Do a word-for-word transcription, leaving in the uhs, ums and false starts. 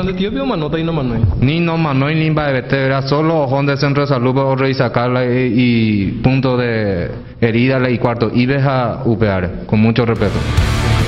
de tío, pero manota y no manoi. Ni no manoi ni va a solo ojón de centro de salud para revisarla y, y punto de herida y cuarto. Y ves a upear, con mucho respeto.